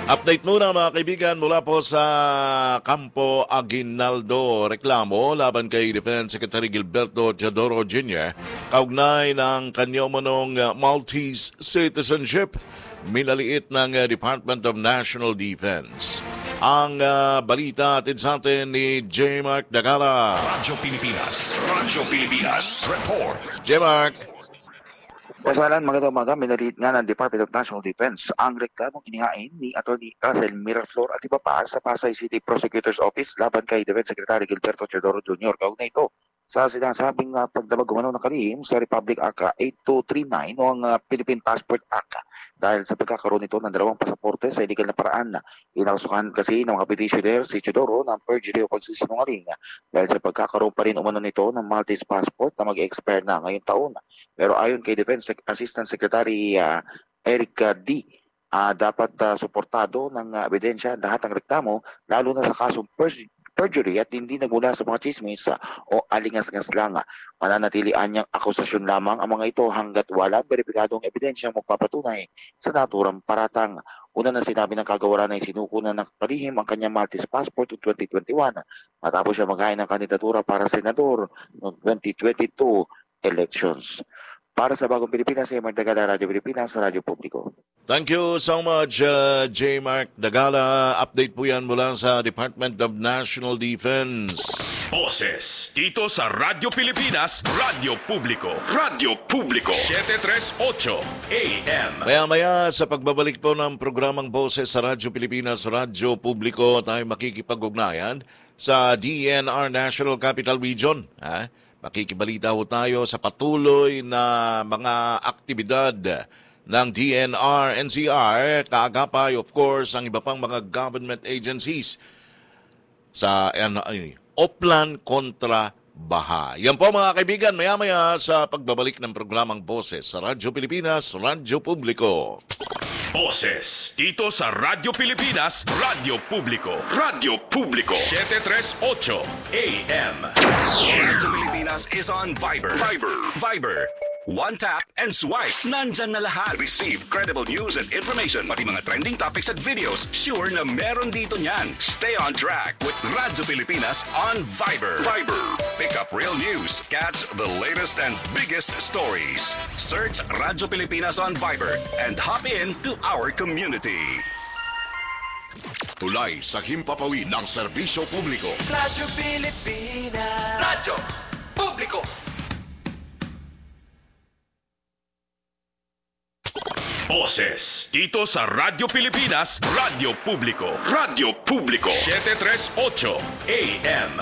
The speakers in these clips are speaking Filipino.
Update muna mga kaibigan mula po sa Campo Aguinaldo. Reklamo laban kay Defense Secretary Gilberto Teodoro Jr. kaugnay ng kanyomanong Maltese citizenship. Minaliit ng Department of National Defense. Ang balita atin sa atin ni J. Mark Dagala. Radyo Pilipinas, report. J. Mark. Pasalan, magandang umaga, minaliit nga ng Department of National Defense ang reklamong inihain ni Atty. Russell Miraflor at iba pa sa Pasay City Prosecutor's Office laban kay Defense Secretary Gilberto Teodoro Jr. Kaugnay ito sa sinasabing pagdamag umano ng kalihim sa Republic Act 8239 o ang Philippine Passport Act dahil sa pagkakaroon nito ng dalawang pasaporte sa illegal na paraan. Inakasuhan kasi ng mga petitioner si Teodoro ng perjury o pagsisinungaling dahil sa pagkakaroon pa rin umano nito ng Maltese passport na mag-expire na ngayong taon. Pero ayon kay Defense Assistant Secretary Eric D., dapat suportado ng ebidensya lahat ng reklamo lalo na sa kasong perjury at hindi nagmula sa mga chismis o alingas-ngas lang. Mananatilian niyang akusasyon lamang ang mga ito hanggat walang beripikadong ebidensya magpapatunay sa naturang paratang. Una na sinabi ng kagawaran ay sinukunan ng kalihim ang kanyang Maltese passport noong 2021 matapos siya maghain ng kandidatura para senador noong 2022 elections. Para sa Bagong Pilipinas, Mark Dagala, Radyo Pilipinas, Radyo Publiko. Thank you so much, J. Mark Dagala. Update po yan mula sa Department of National Defense. Boses dito sa Radyo Pilipinas, Radyo Publiko. Radyo Publiko 738 AM. Maya-maya sa pagbabalik po ng programang Boses sa Radyo Pilipinas, Radyo Publiko, tayo makikipag-ugnayan sa DENR National Capital Region. Makikibalita ho tayo sa patuloy na mga aktibidad ng DENR, NCR, kaagapay of course ang iba pang mga government agencies sa Oplan kontra Baha. Yan po mga kaibigan, maya-maya sa pagbabalik ng programang Boses sa Radyo Pilipinas, Radyo Publiko. Boses dito sa Radyo Pilipinas, Radyo Publiko. Radyo Publiko 738 AM. Radyo Pilipinas is on Viber. Viber. One tap and swipe. Nandyan na lahat. Receive credible news and information. Pati mga trending topics at videos. Sure na meron dito niyan. Stay on track with Radyo Pilipinas on Viber. Pick up real news. Catch the latest and biggest stories. Search Radyo Pilipinas on Viber and hop in to our community. Tulay sa himpapawid ng serbisyo publiko. Radyo Pilipinas. Radyo Publiko. Boses dito sa Radyo Pilipinas, Radyo Publiko. Radyo Publiko 738 AM.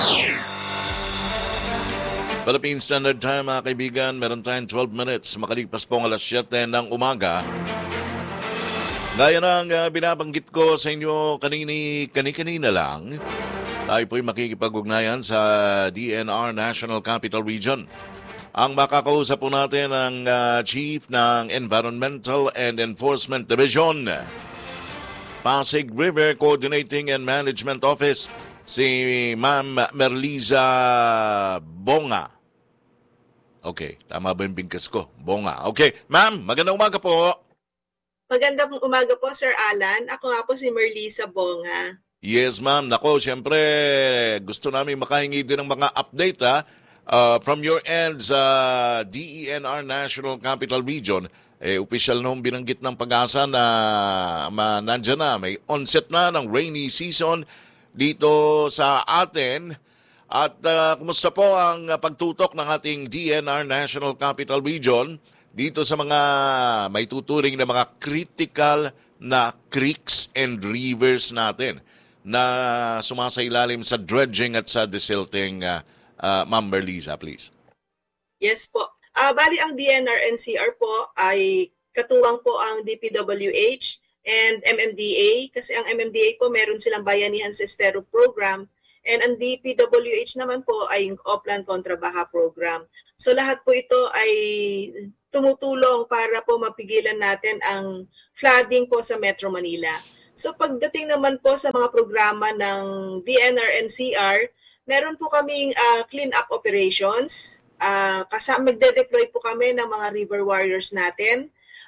Philippine Standard Time mga kaibigan, meron tayong 12 minutes makalipas pong alas 7 ng umaga. Gaya ng binabanggit ko sa inyo kanina lang, tayo po'y makikipag-ugnayan sa DENR National Capital Region. Ang makakausap po natin ang Chief ng Environmental and Enforcement Division, Pasig River Coordinating and Management Office, si Ma'am Merliza Bonga. Okay, tama ba yung bigkas ko? Bonga. Okay, Ma'am, magandang umaga po. Magandang umaga po, Sir Alan. Ako nga po si Merliza Bonga. Yes, Ma'am. Nako, siyempre, gusto namin makahingi din ng mga update from your end sa DENR National Capital Region. Opisyal nung binanggit ng Pag-asa na nandyan na, may onset na ng rainy season dito sa atin. At kumusta po ang pagtutok ng ating DENR National Capital Region dito sa mga may tuturing na mga critical na creeks and rivers natin na sumasailalim sa dredging at sa desilting, Ma'am Merliza, please. Yes po. Bali ang DENR NCR po ay katuwang po ang DPWH and MMDA kasi ang MMDA po meron silang Bayanihan Sestero Program and ang DPWH naman po ay yung Oplan Kontra Baha Program. So lahat po ito ay tumutulong para po mapigilan natin ang flooding po sa Metro Manila. So pagdating naman po sa mga programa ng DENR NCR, meron po kaming clean-up operations. Magde-deploy po kami ng mga river warriors natin.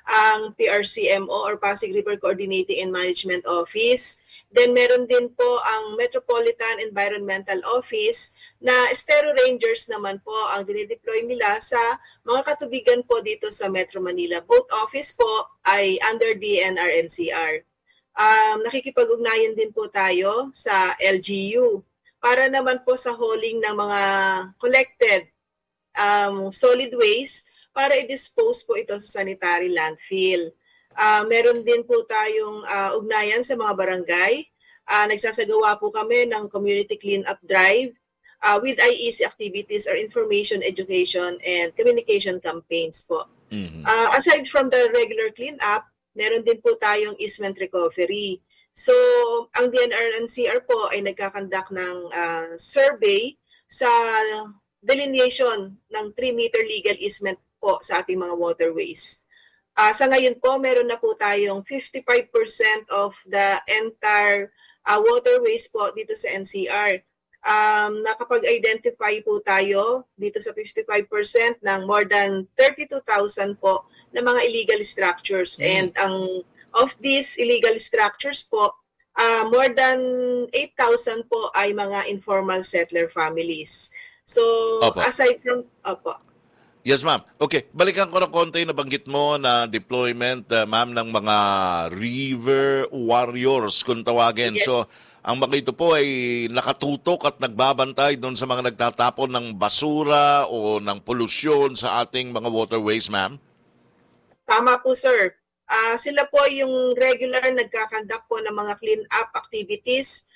ang PRCMO or Pasig River Coordinating and Management Office. Then meron din po ang Metropolitan Environmental Office na Estero Rangers naman po ang dinideploy nila sa mga katubigan po dito sa Metro Manila. Both office po ay under DNR-NCR. Nakikipag-ugnayan din po tayo sa LGU para naman po sa hauling ng mga collected solid waste para i-dispose po ito sa sanitary landfill. Meron din po tayong ugnayan sa mga barangay. Nagsasagawa po kami ng community cleanup drive with IEC activities or information, education, and communication campaigns po. Aside from the regular cleanup, meron din po tayong easement recovery. So, ang DNR-NCR po ay nagkakandak ng survey sa delineation ng 3-meter legal easement po sa ating mga waterways. Sa ngayon po, meron na po tayong 55% of the entire waterways po dito sa NCR. Nakapag-identify po tayo dito sa 55% ng more than 32,000 po na mga illegal structures. And of these illegal structures po, more than 8,000 po ay mga informal settler families. So, aside from... Yes, ma'am. Okay, balikan ko ng konti, nabanggit mo na deployment, ma'am, ng mga river warriors, kung tawagin. Yes. So, ang mga ito po ay nakatutok at nagbabantay doon sa mga nagtatapon ng basura o ng polusyon sa ating mga waterways, ma'am? Tama po, sir. Sila po yung regular nagkakandak po ng mga clean-up activities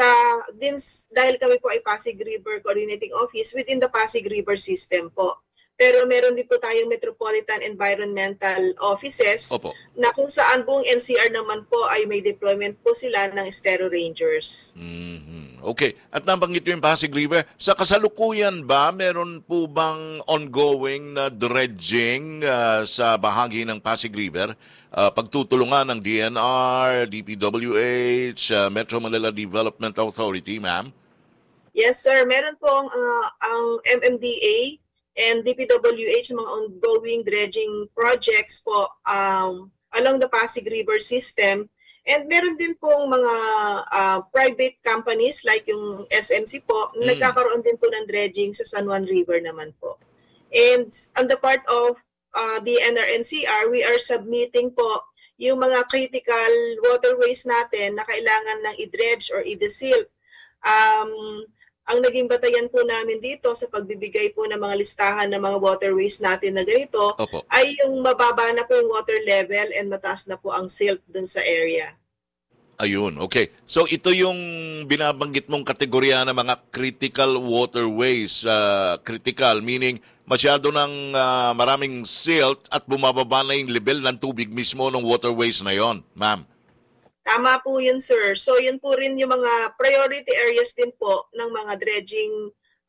dahil kami po ay Pasig River Coordinating Office within the Pasig River system po. Pero meron din po tayong Metropolitan Environmental Offices na kung saan buong NCR naman po ay may deployment po sila ng Estero Rangers. Okay. At nabanggit yung Pasig River. Sa kasalukuyan ba, meron po bang ongoing na dredging sa bahagi ng Pasig River? Pagtutulungan ng DNR, DPWH, Metro Manila Development Authority, ma'am? Yes, sir. Meron po ang MMDA and DPWH mga ongoing dredging projects po along the Pasig River system. And meron din pong mga private companies like yung SMC po, nagkakaroon din po ng dredging sa San Juan River naman po. And on the part of the NRNCR, we are submitting po yung mga critical waterways natin na kailangan ng i-dredge or i-desilt. Ang naging batayan po namin dito sa pagbibigay po ng mga listahan ng mga waterways natin na ganito ay yung mababa na po yung water level and mataas na po ang silt dun sa area. Ayun, okay. So ito yung binabanggit mong kategorya ng mga critical waterways. Critical, meaning masyado ng maraming silt at bumababa na yung level ng tubig mismo ng waterways na yon, ma'am. Tama po yun, sir. So yun po rin yung mga priority areas din po ng mga dredging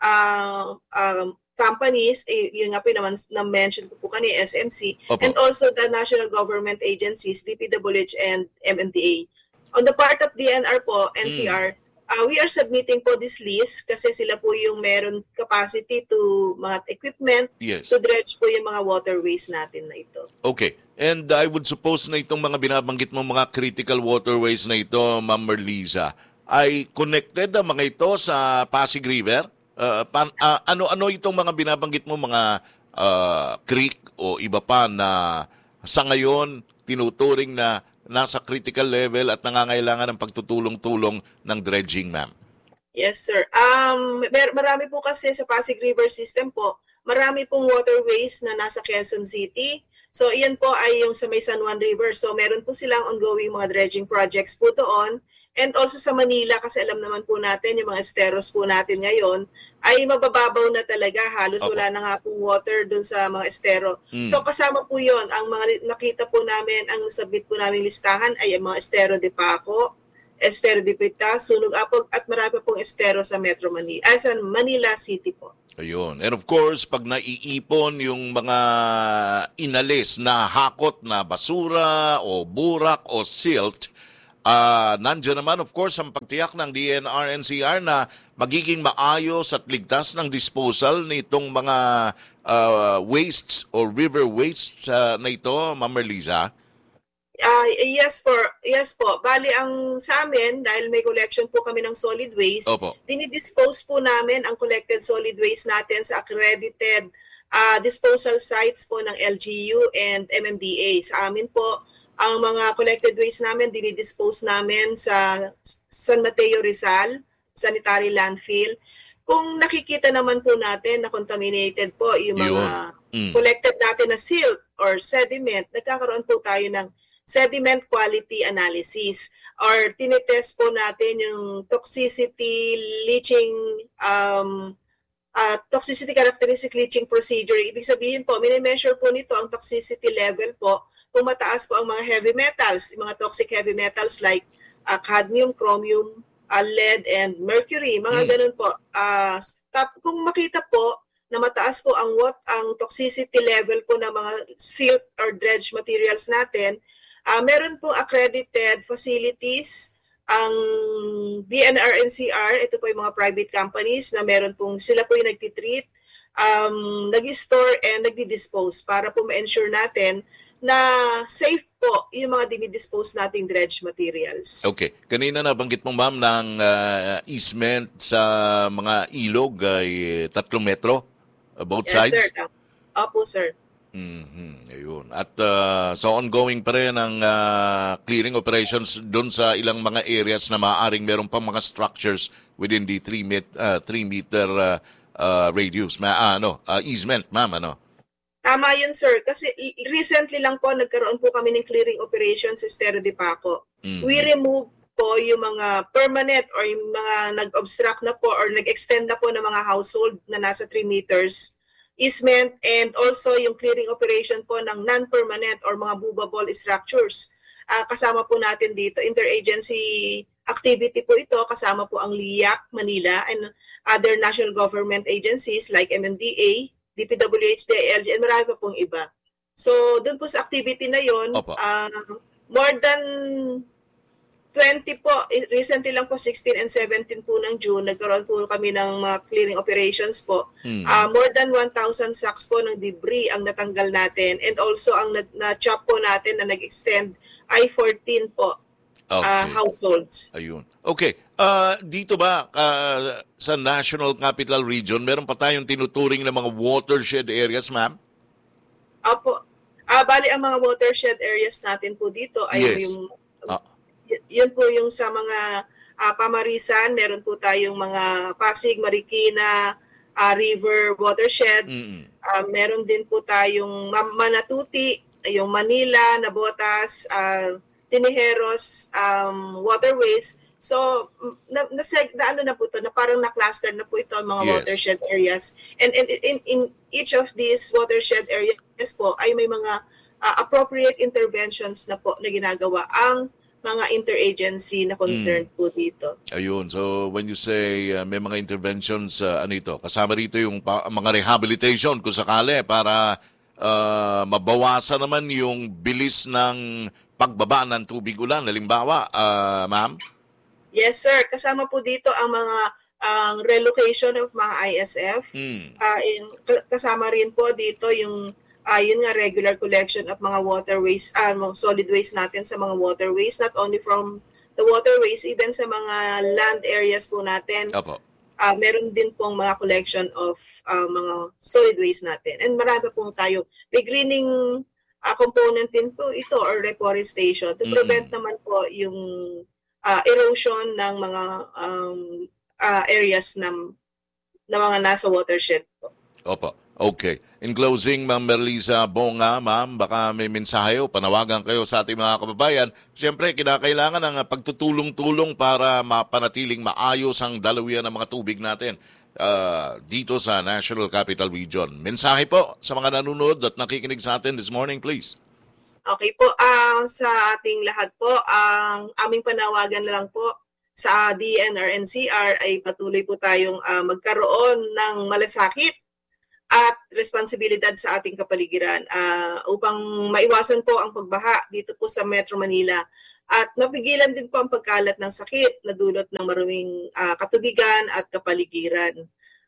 companies. Yun nga po naman na-mention ko po kanina, SMC, and also the national government agencies, DPWH and MMDA. On the part of DNR po, NCR, we are submitting po this list kasi sila po yung meron capacity to mga equipment to dredge po yung mga waterways natin na ito. Okay. And I would suppose na itong mga binabanggit mong mga critical waterways na ito, Ma'am Merliza, ay connected ang mga ito sa Pasig River? Ano itong mga binabanggit mo, mga creek o iba pa na sa ngayon tinuturing na nasa critical level at nangangailangan ng pagtutulong-tulong ng dredging, ma'am? Yes, sir. Marami po kasi sa Pasig River system po, marami pong waterways na nasa Quezon City. So, iyan po ay yung sa may San Juan River. So, meron po silang ongoing mga dredging projects po doon. And also sa Manila, kasi alam naman po natin, yung mga esteros po natin ngayon, ay mabababaw na talaga. Halos wala na nga pong water doon sa mga estero. So, kasama po yun. Ang mga nakita po namin, ang submit po namin listahan ay ang mga estero de Paco, estero de Pita, Sunog Apog, at marami pong estero sa Metro Manila, sa Manila City po. Ayun. And of course, pag naiipon yung mga inalis na hakot na basura o burak o silt, nandiyan naman of course ang pagtiyak ng DNR-NCR na magiging maayos at ligtas ng disposal nitong mga wastes or river wastes na ito, Ma'am Merliza? Yes po. Bali ang sa amin, dahil may collection po kami ng solid waste, Opo. dinidispose po namin ang collected solid waste natin sa accredited disposal sites po ng LGU and MMDA. Sa amin po, ang mga collected waste namin, dinidispose namin sa San Mateo Rizal, sanitary landfill. Kung nakikita naman po natin na contaminated po yung mga collected natin na silt or sediment, nagkakaroon po tayo ng sediment quality analysis or tinitest po natin yung toxicity leaching toxicity characteristic leaching procedure. Ibig sabihin po, mini-measure po nito ang toxicity level po kung mataas po ang mga heavy metals, mga toxic heavy metals like cadmium, chromium, lead, and mercury. Mga ganun po. Kung makita po na mataas po ang toxicity level po ng mga silt or dredge materials natin, meron pong accredited facilities ang DNR NCR, ito po yung mga private companies na meron pong sila po yung nagtitreat, nag-store and nagdi-dispose para po ma-ensure natin na safe po yung mga dinidispose nating dredge materials. Okay. Kanina nabanggit mo, ma'am, ng easement sa mga ilog ay 3 metro, both Yes, sides? sir. Opo, sir. Ayun. At so ongoing pa rin ang clearing operations doon sa ilang mga areas na maaaring meron pang mga structures within the 3 meter radius. Easement, ma'am, ano? Tama yun, sir. Kasi recently lang po, nagkaroon po kami ng clearing operations sa Estero de Paco. We remove po yung mga permanent or yung mga nag-obstruct na po or nag-extend na po ng mga household na nasa 3 meters easement, and also yung clearing operation po ng non-permanent or mga movable structures. Kasama po natin dito, interagency activity po ito, kasama po ang LIAC, Manila, and other national government agencies like MMDA, DPWH, DILG, and marami pa pong iba. So, dun po sa activity na yon, more than 20 po, recently lang po 16 and 17 po ng June, nagkaroon po kami ng mga clearing operations po. More than 1,000 sacks po ng debris ang natanggal natin, and also ang na-chop po natin na nag-extend ay 14 po households. Ayun. Okay. Dito ba sa National Capital Region, meron pa tayong tinuturing na mga watershed areas, ma'am? Opo. Bali ang mga watershed areas natin po dito ay yun po yung sa mga pamarisan, meron po tayong mga Pasig, Marikina, River watershed. Meron din po tayong Manatuti, yung Manila, Nabotas, Tinijeros waterways. So, ano na po ito, na parang na-cluster na po ito ang mga watershed areas. And in each of these watershed areas po ay may mga appropriate interventions na po na ginagawa ang mga interagency na concerned po dito. Ayun. So, when you say may mga interventions, kasama rito yung mga rehabilitation kung sakali para mabawasan naman yung bilis ng pagbaba ng tubig ulan. Halimbawa, ma'am? Yes, sir. Kasama po dito ang mga relocation of mga ISF. Kasama rin po dito yung yun nga, regular collection of mga waterways, solid waste natin sa mga waterways, not only from the waterways, even sa mga land areas po natin. Meron din pong mga collection of mga solid waste natin. And marami pong tayo. May greening component din po ito or reforestation to prevent naman po yung erosion ng mga areas na mga nasa watershed po. Opo. Okay. In closing, Ma'am Merliza Bonga, ma'am, baka may mensahe o panawagan kayo sa ating mga kababayan. Siyempre, kinakailangan ng pagtutulong-tulong para mapanatiling maayos ang dalawian ng mga tubig natin dito sa National Capital Region. Mensahe po sa mga nanonood at nakikinig sa atin this morning, please. Okay po. Sa ating lahat po, ang aming panawagan lang po sa DNR NCR ay patuloy po tayong magkaroon ng malasakit at responsibilidad sa ating kapaligiran upang maiwasan po ang pagbaha dito po sa Metro Manila at mapigilan din po ang pagkalat ng sakit na dulot ng maruming katubigan at kapaligiran.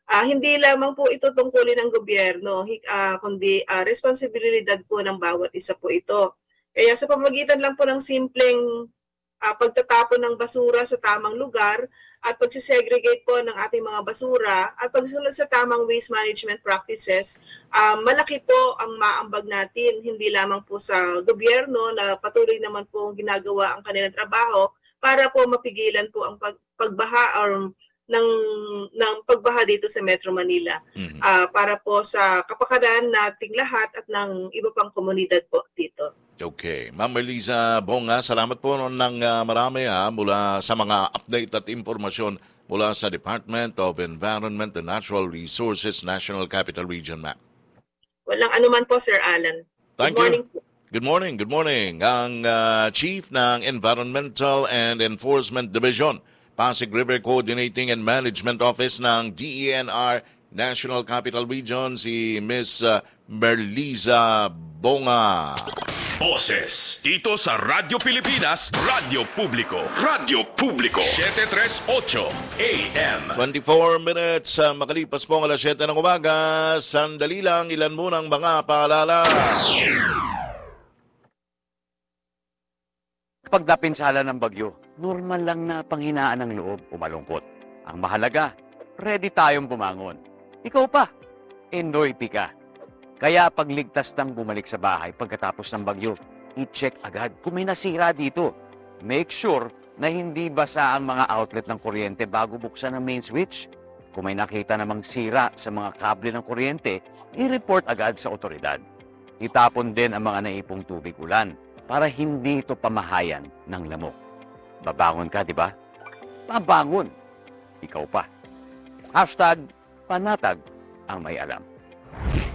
Hindi lamang po ito tungkulin ng gobyerno, kundi responsibilidad po ng bawat isa po ito. Kaya sa pamamagitan lang po ng simpleng pagtatapon ng basura sa tamang lugar at pagsisegregate po ng ating mga basura at pagsunod sa tamang waste management practices, malaki po ang maambag natin, hindi lamang po sa gobyerno na patuloy naman po ginagawa ang kanilang trabaho para po mapigilan po ang pagbaha or ng pagbaha dito sa Metro Manila, para po sa kapakanan nating lahat at ng iba pang komunidad po dito. Okay. Ma'am Melissa Bonga, salamat po ng marami mula sa mga update at impormasyon mula sa Department of Environment and Natural Resources, National Capital Region, ma'am. Walang anuman po, Sir Alan. Thank Good morning you. po. Good morning. Ang Chief ng Environmental and Enforcement Division, Pasig River Coordinating and Management Office ng DENR National Capital Region, si Miss Melissa Bonga. Boses dito sa Radyo Pilipinas, Radyo Publiko. Radyo Publiko 738 AM. 24 minutes makalipas po ang alas 7 ng umaga. Sandali lang, ilan munang mga paalala. Pag napinsala ng bagyo, normal lang na panghinaan ng loob o malungkot. Ang mahalaga, ready tayong bumangon. Ikaw pa, Enoy ka. Kaya pagligtas ng bumalik sa bahay pagkatapos ng bagyo, i-check agad kung may nasira dito. Make sure na hindi basa ang mga outlet ng kuryente bago buksan ang main switch. Kung may nakita namang sira sa mga kable ng kuryente, i-report agad sa otoridad. Itapon din ang mga naipong tubig ulan para hindi ito pamahayan ng lamok. Babangon ka, di ba? Babangon. Ikaw pa. #panatag ang may alam.